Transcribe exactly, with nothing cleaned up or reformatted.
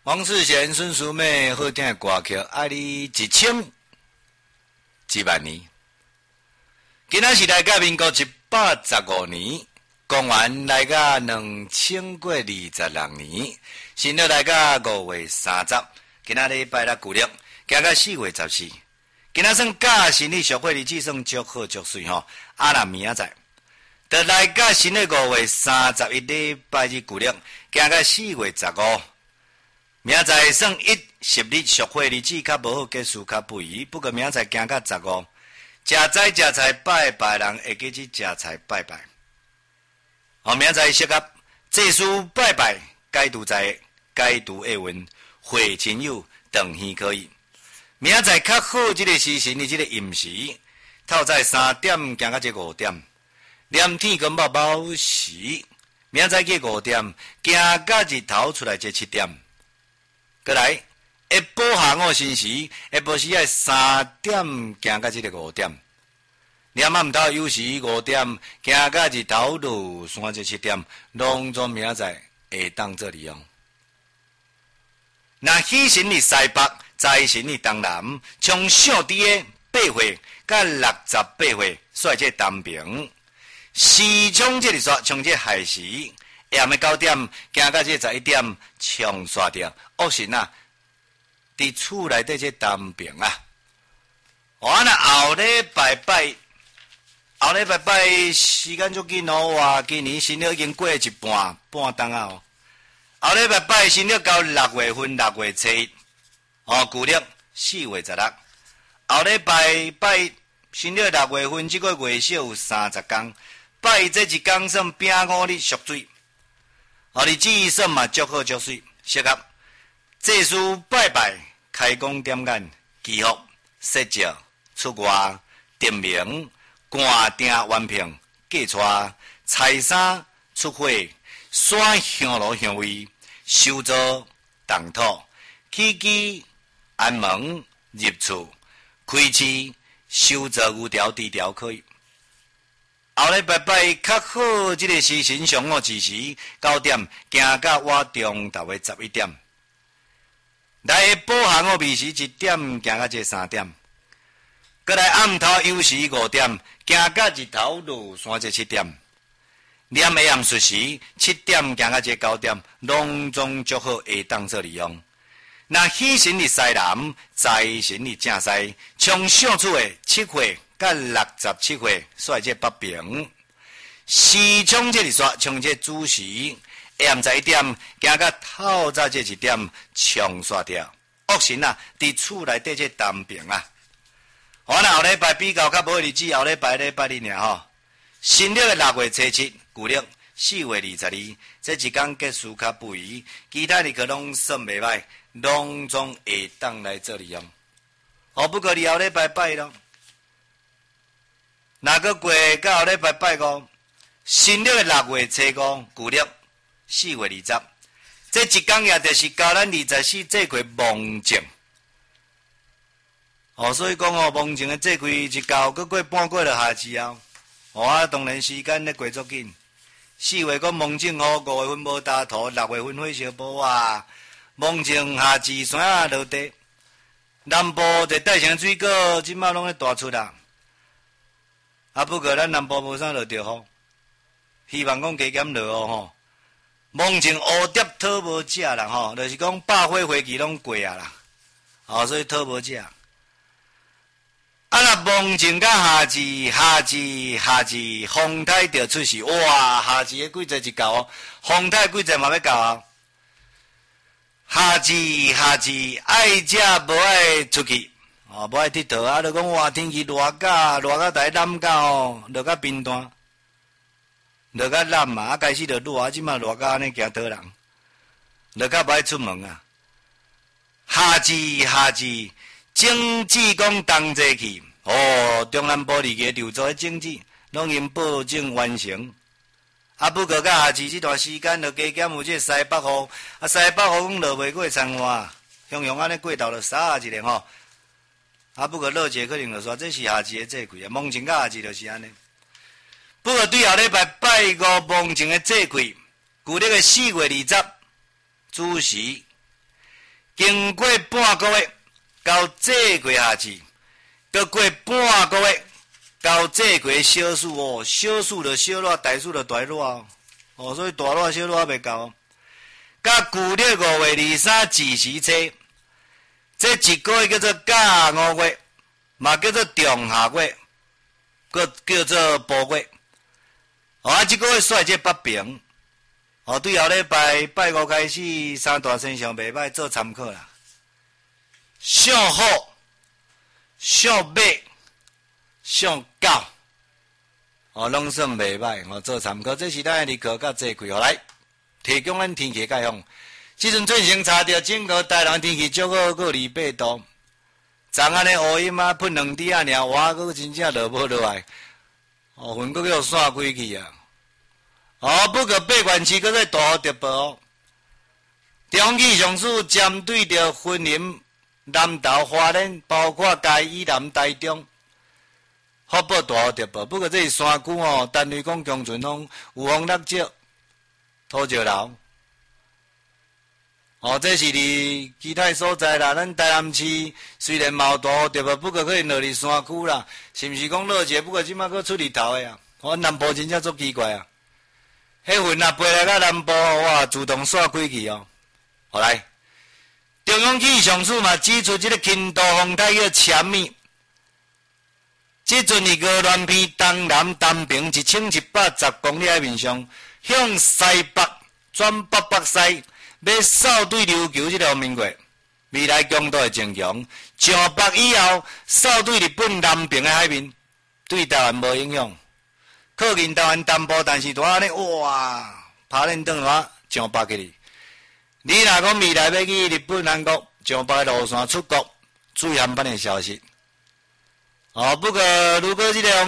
王世贤、孙淑美好听的歌曲，爱你一千一万年。今仔是来到民国一百十五年，公元来到两千过二十六年，新历来到五月三十，今仔日拜六旧历，行到四月十四。今仔算甲新历俗会日子算足好足水吼，啊那明仔载，就来到新历五月三十一礼拜日旧历，行到四月十五。明仔载算一十日俗会日子较无好，结束较不宜。不过明仔载行到十五，食斋食菜拜拜人会记去食菜拜拜。哦，明仔载适合祭祀拜拜，解毒斋、解毒下文、会亲友、长远可以。明仔载较好，这个时辰的这个饮食，透早三点行到这五点，连天跟毛毛时，明仔载去五点，行到日头出来这七点。过来，下晡下午辰时，下晡时爱三点行到这个五点，连暗头有时五点行到日头落山这七点，拢总明仔载会当做利用。那喜神日西北，财神日东南，从上底的八岁到六十八岁，率这东平。时冲这里说，从这亥时。下暝九点，行到这十一点，冲刷掉。恶神啊，伫厝内底这东边啊。我那后礼拜拜，后礼拜拜时间足紧哦，哇！今年新历已经过一半半冬啊哦。后礼拜拜新历到六月份六月初一，哦，旧历四月十六。后礼拜拜新历六月份，这个月数有三十天，拜这一天算丙午日属水。哦，日子算嘛足好足水，适合祭祀拜拜、开工点眼、祈福、设教、出外、点名、官订完聘、嫁娶、财衫、出货、选香炉香味、收租、动土、起居、安门、入厝、开市、收租有条低调可以。后礼拜拜较好，这个时辰上午子时九点，行到晚中昼的十一点。来晡下午暝时一点，行到这三点。过来暗头酉时五点，行到日头落山这七点。连下暗戌时七点，行到这九点，拢总足好会当做利用。那喜神日西南，财神日正西，从上厝的七岁。到六十七岁，率这北平，时冲这里说，从这子时，下暗十一点，行到透早这一点，冲刷掉。恶神啊，伫厝内底这东平啊。我那后礼拜比较较无日子，后礼拜礼拜日尔吼。新历的六月初七，旧历四月二十二，这一天结束较不宜，其他日可拢算袂歹，拢总会当来做利用。哦，不过你后礼拜拜咯。那个过到后礼拜拜五，新历的六月初五，旧历四月二十，这一天也就是交咱二十四这块蒙正。哦，所以讲哦，蒙正的这块一交，搁过半过了夏至后，哦啊，当然时间咧过足紧。四月讲蒙正雨，五月份无大土，六月份火烧无啊，蒙正夏至山啊落地，南部在大城水果，即马拢咧大出啦。啊，不过咱南部无啥落着雨，希望讲加减落哦吼。蒙正乌蝶讨无食啦吼，就是讲百花花期拢过啊啦，哦，所以讨无食。啊，若蒙正甲夏至，夏至夏至，风台就出世，哇！夏至的季节一到哦，风台季节嘛要到啊。夏至夏至，爱食无爱出去。哦，无爱佚佗啊！就讲哇，天气热甲热甲大冷甲哦，热甲冰淡，热甲冷嘛，啊开始就热啊，即马热甲安尼惊倒人，热甲无爱出门啊。夏至夏至，政治讲同齐去，哦，中南部二个留做的政治，拢因保证完成。啊，不过甲夏至这段时间，就加减有这西北风，啊西北风落袂过残花，向向安尼过头就洒一个吼。啊，不过落节可能就说这是夏至的节气啊，蒙正甲夏至就是安尼。不过对后礼拜拜五蒙正的节气，旧历的四月二十，子时经过半个月，到这过夏至，搁过半个月，到这过小暑哦，小暑就小热，大暑就大热哦，所以大热小热还袂够。甲旧历五月二三子时节，这一个月叫做甲午月，嘛叫做仲夏月，搁叫做晡月。哦，啊，这个月率这北平。哦，对后礼拜拜五开始，三大先生袂歹做参考啦。上好、上马、上狗，哦，拢算袂歹，哦，做参考。这是咱的日课甲这几号来提供咱天气概况。即阵最先查到整个台南天气足好，过二八度。昨暗的乌阴啊，喷两滴啊，尔哇，佫真正落无落来。哦，云佫叫散开去啊。哦，不过八县市搁在大雨特报哦。中气象署针对着云林、南投、花莲，包括嘉义以南、台中，发布大雨特报。不过这是山区哦，单位讲强阵风，有风落石，土石流。哦，这是伫其他所在啦。咱台南市虽然嘛有大雨特报，不过可能落伫山区啦，是毋是讲落者？不过即马搁出日头的啊。哦，南部真正足奇怪啊。迄云若飞来到南部，哇，自动散开去哦。好来，中央气象署嘛指出，这个轻度风台叫千米，即阵伫高原片东南东平一千一百十公里海面上，向西北转北北西，要扫对琉球这条面月，未来强度会增强。上北以后，扫对日本南平的海面，对台湾无影响。靠近台湾东部，但是大安尼哇，爬恁转啊上北去哩。你若讲未来要去日本、韩国上北路线出国，注意航班的消息。哦，不过如果这个